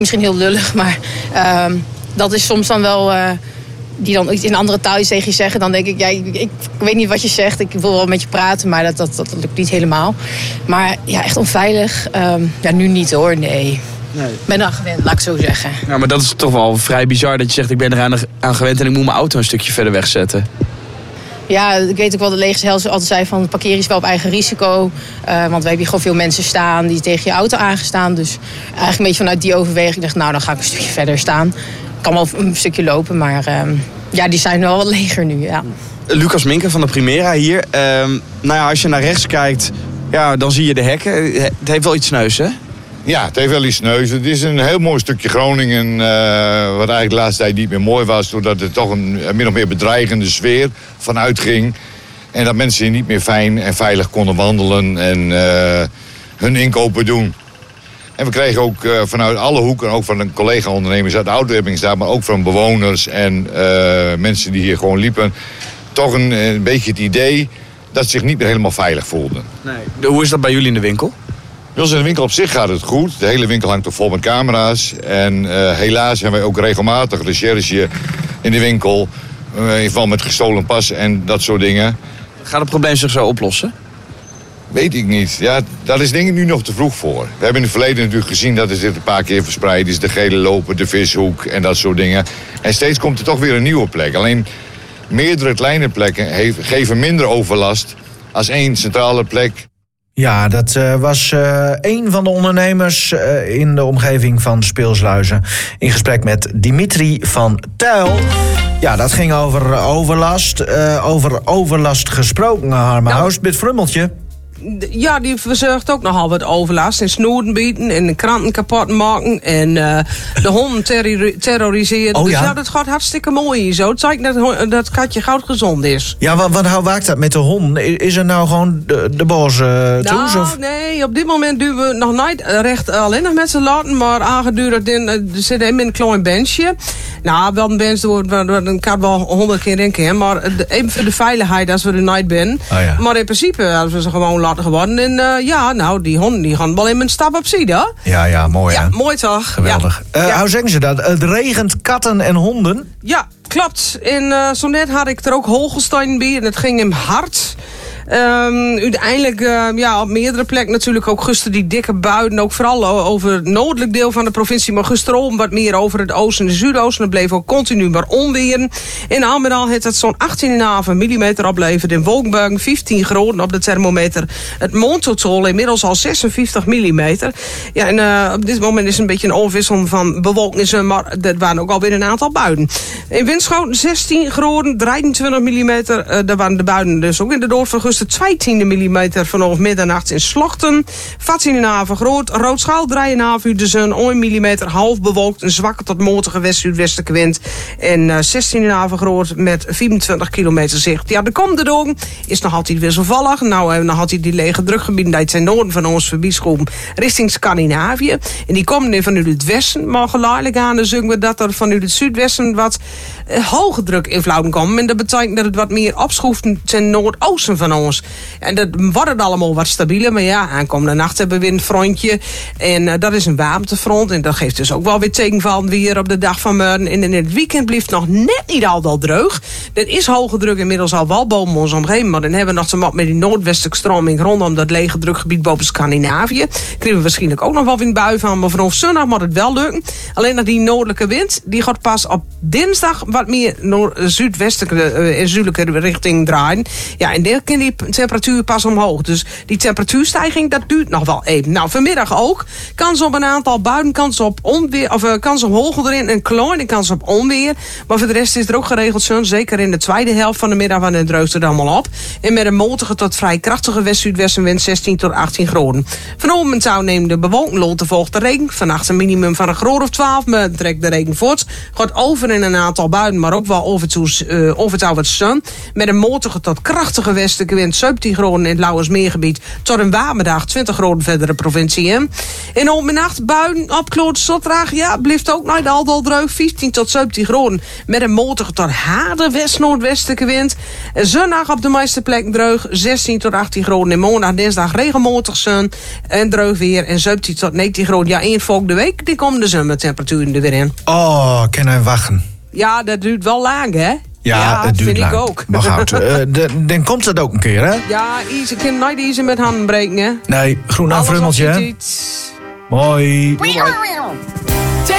Misschien heel lullig, maar dat is soms dan wel... die dan in andere taal iets tegen je zeggen, dan denk ik... ja, ik weet niet wat je zegt, ik wil wel met je praten... maar dat lukt niet helemaal. Maar ja, echt onveilig. Nu niet hoor, nee. Ik ben er gewend, laat ik zo zeggen. Ja, maar dat is toch wel vrij bizar dat je zegt... ik ben eraan gewend en ik moet mijn auto een stukje verder wegzetten. Ja, ik weet ook wel dat Legersheld altijd zei van... parkeer is wel op eigen risico. Want we hebben hier gewoon veel mensen staan die tegen je auto aangestaan. Dus eigenlijk een beetje vanuit die overweging dacht... nou, dan ga ik een stukje verder staan. Ik kan wel een stukje lopen, maar die zijn wel wat leger nu, ja. Lucas Minker van de Primera hier. Als je naar rechts kijkt, ja, dan zie je de hekken. Het heeft wel iets sneus, hè? Ja, het heeft wel iets sneus. Het is een heel mooi stukje Groningen... wat eigenlijk de laatste tijd niet meer mooi was... doordat er toch een min of meer bedreigende sfeer vanuit ging. En dat mensen hier niet meer fijn en veilig konden wandelen... en hun inkopen doen. En we kregen ook vanuit alle hoeken... ook van de collega-ondernemers uit de autowervingsstaat... maar ook van bewoners en mensen die hier gewoon liepen... toch een beetje het idee dat ze zich niet meer helemaal veilig voelden. Nee. Hoe is dat bij jullie in de winkel? Bij ons in de winkel op zich gaat het goed. De hele winkel hangt er vol met camera's. En helaas hebben wij ook regelmatig recherche in de winkel. In ieder geval met gestolen pas en dat soort dingen. Gaat het probleem zich zo oplossen? Weet ik niet. Ja, daar is denk ik nu nog te vroeg voor. We hebben in het verleden natuurlijk gezien dat er dit een paar keer verspreid is. De Gele Loper, de Vishoek en dat soort dingen. En steeds komt er toch weer een nieuwe plek. Alleen meerdere kleine plekken geven minder overlast als één centrale plek. Ja, dat was een van de ondernemers in de omgeving van Speelsluizen. In gesprek met Dimitri van Tuyl. Ja, dat ging over overlast. Over overlast gesproken, Harmenhuis. Met Frummeltje. Ja, die verzorgt ook nogal wat overlast. En snoeren bieden en de kranten kapot maken. En de honden terroriseren. Oh, dus ja? Dat gaat hartstikke mooi hier zo. Het zegt dat katje goud gezond is. Ja, want hoe werkt dat met de hond? Is er nou gewoon de boos toe? Of? Nee, op dit moment doen we nog niet recht alleen nog met z'n laten. Maar aangeduurd er zit hem in een klein benchje. Nou, wel een bench, dan kan wel 100 keer denken. Maar even voor de veiligheid als we er niet zijn. Oh, ja. Maar in principe, als we ze gewoon laten geworden. En die honden die gaan wel in een stap op z'n. Ja, mooi hè? Ja, mooi toch? Geweldig. Ja. Hoe zeggen ze dat? Het regent katten en honden? Ja, klopt. En zo net had ik er ook Holgestein bij. En het ging hem hard. Uiteindelijk op meerdere plekken natuurlijk ook gisteren die dikke buien. Ook vooral over het noordelijk deel van de provincie. Maar gisteren wat meer over het oosten en de zuidoosten. Het bleef ook continu maar onweer. In Almedal heeft het zo'n 18,5 millimeter opleverd. In Wolkenberg 15 graden op de thermometer. Het mondtotaal inmiddels al 56 millimeter. Ja, en op dit moment is een beetje een overwisseling van bewolking. Maar dat waren ook alweer een aantal buien. In Winschoten 16 graden, 23 millimeter. Daar waren de buien dus ook in de Noord van gisteren 22 millimeter vanaf middernacht in Slochten. 14,5 groot. Roodschaal 3,5 uur de zon. 1 millimeter half bewolkt. Een zwakke tot matige west-zuidwestelijke wind. En 16,5 groot met 24 kilometer zicht. Ja, de komende dagen is nog altijd wisselvallig. Nou hebben we nog altijd die lege drukgebieden die ten noorden van ons verbiedschoen richting Scandinavië. En die komen vanuit het westen. Maar geleidelijk aan dan zien we dat er vanuit het zuidwesten wat hoge druk invloeden komen. En dat betekent dat het wat meer opschroeft ten noordoosten van ons. En dat wordt het allemaal wat stabieler. Maar ja, aankomende nacht hebben we weer een frontje. En dat is een warmtefront. En dat geeft dus ook wel weer teken van weer op de dag van morgen. En in het weekend blijft nog net niet al dat droog. Er is hoge druk inmiddels al wel boven ons omgeving. Maar dan hebben we nog te maken met die noordwestelijke stroming rondom dat lege drukgebied boven Scandinavië. Krijgen we waarschijnlijk ook nog wel weer een bui van. Maar vanaf zondag moet het wel lukken. Alleen nog die noordelijke wind, die gaat pas op dinsdag wat meer zuidwestelijke en zuidelijke richting draaien. Ja, en daar kan die temperatuur pas omhoog. Dus die temperatuurstijging, dat duurt nog wel even. Nou, vanmiddag ook. Kans op een aantal buien, kans op onweer, of kans op hagel erin en kleine kans op onweer. Maar voor de rest is er ook geregeld zon. Zeker in de tweede helft van de middag, want het droogt er allemaal op. En met een matige tot vrij krachtige west-zuidwestenwind 16 tot 18 graden. Vanavond neemt de bewolking te volgt de regen. Vannacht een minimum van een graad of 12, maar trekt de regen voort. Gaat over in een aantal buien, maar ook wel over het wat zon. Met een matige tot krachtige westelijke wind 17 graden in het Lauwersmeergebied. Tot een warme dag 20 graden verdere provincie in. In de middag buien op Kloot Sotraag. Ja, blijft ook nooit al dreug. 15 tot 17 graden. Met een matige tot harde west-noordwestelijke wind. Zondag op de meeste plekken dreug. 16 tot 18 graden. En maandag, dinsdag regelmatig zon. En dreug weer. En 17 tot 19 graden. Ja, één volgende week. Die komen de zomertemperaturen er weer in. Oh, kan hij wachten? Ja, dat duurt wel lang, hè? Ja, het duurt vind lang. ik ook. Maar goed, dan komt het ook een keer, hè? Ja, Ise kan nooit Ise met handen breken, hè? Nee, groen aan Alles op frummeltje, die hè? tijd. Mooi. Doei, doei.